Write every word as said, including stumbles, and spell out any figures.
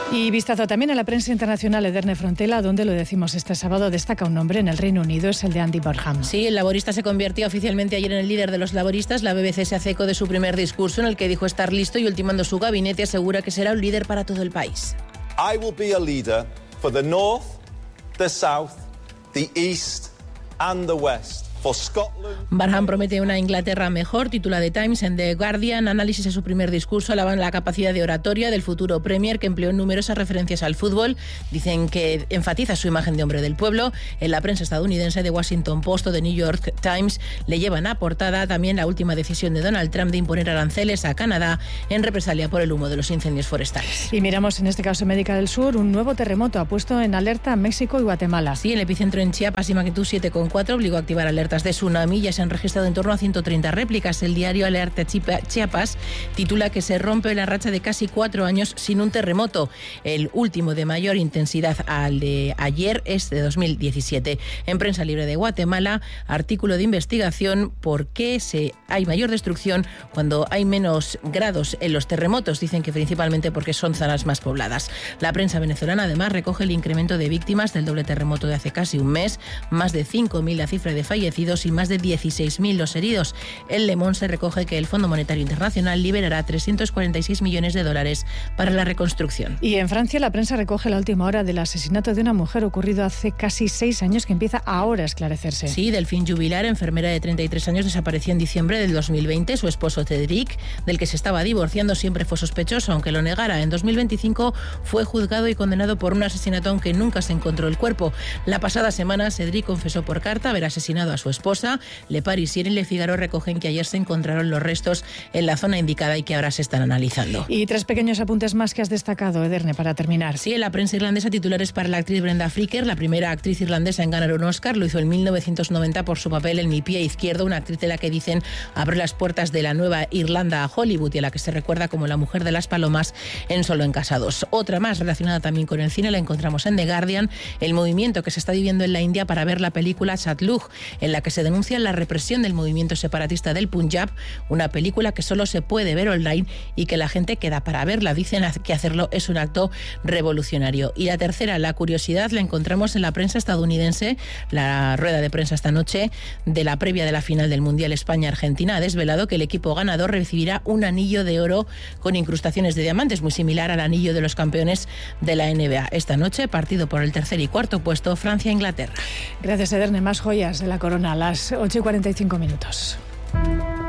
Y vistazo también a la prensa internacional, Edurne Frontela, donde, lo decimos este sábado, destaca un nombre en el Reino Unido, es el de Andy Burnham. Sí, el laborista se convirtió oficialmente ayer en el líder de los laboristas. La B B C se hace eco de su primer discurso, en el que dijo estar listo y, ultimando su gabinete, asegura que será un líder para todo el país. I will be a leader for the North, the South, the East and the West. Burnham promete una Inglaterra mejor, titula The Times en The Guardian. Análisis a su primer discurso alaban la capacidad de oratoria del futuro Premier, que empleó numerosas referencias al fútbol. Dicen que enfatiza su imagen de hombre del pueblo. En la prensa estadounidense, The Washington Post o The New York Times le llevan a portada también la última decisión de Donald Trump de imponer aranceles a Canadá en represalia por el humo de los incendios forestales. Y miramos en este caso América del Sur. Un nuevo terremoto ha puesto en alerta a México y Guatemala. Sí, el epicentro en Chiapas y magnitud siete coma cuatro obligó a activar alertas de tsunami. Ya se han registrado en torno a ciento treinta réplicas. El diario Alerta Chiapas titula que se rompe la racha de casi cuatro años sin un terremoto. El último de mayor intensidad al de ayer es de dos mil diecisiete. En Prensa Libre de Guatemala, artículo de investigación: ¿por qué se, hay mayor destrucción cuando hay menos grados en los terremotos? Dicen que principalmente porque son zonas más pobladas. La prensa venezolana además recoge el incremento de víctimas del doble terremoto de hace casi un mes, más de cinco mil la cifra de fallecidos y más de dieciséis mil los heridos. En Le Monde se recoge que el Fondo Monetario Internacional liberará trescientos cuarenta y seis millones de dólares para la reconstrucción. Y en Francia, la prensa recoge la última hora del asesinato de una mujer ocurrido hace casi seis años, que empieza ahora a esclarecerse. Sí, Delphine Jubilar, enfermera de treinta y tres años, desapareció en diciembre del dos mil veinte. Su esposo Cédric, del que se estaba divorciando, siempre fue sospechoso, aunque lo negara. En dos mil veinticinco fue juzgado y condenado por un asesinato, aunque nunca se encontró el cuerpo. La pasada semana, Cédric confesó por carta haber asesinado a su esposa. Le Parisien y Le Figaro recogen que ayer se encontraron los restos en la zona indicada y que ahora se están analizando. Y tres pequeños apuntes más que has destacado, Edurne, para terminar. Sí, en la prensa irlandesa, titulares para la actriz Brenda Fricker, la primera actriz irlandesa en ganar un Oscar. Lo hizo en mil novecientos noventa por su papel en Mi pie izquierdo, una actriz de la que dicen abre las puertas de la nueva Irlanda a Hollywood y a la que se recuerda como la mujer de las palomas en Solo en Casados. Otra más relacionada también con el cine la encontramos en The Guardian: el movimiento que se está viviendo en la India para ver la película Satluj, en la que se denuncia la represión del movimiento separatista del Punjab, una película que solo se puede ver online y que la gente queda para verla. Dicen que hacerlo es un acto revolucionario. Y la tercera, la curiosidad, la encontramos en la prensa estadounidense. La rueda de prensa esta noche de la previa de la final del Mundial España-Argentina ha desvelado que el equipo ganador recibirá un anillo de oro con incrustaciones de diamantes, muy similar al anillo de los campeones de la N B A. Esta noche, partido por el tercer y cuarto puesto, Francia-Inglaterra. Gracias, Edurne. Más joyas de la corona a las ocho y cuarenta y cinco minutos.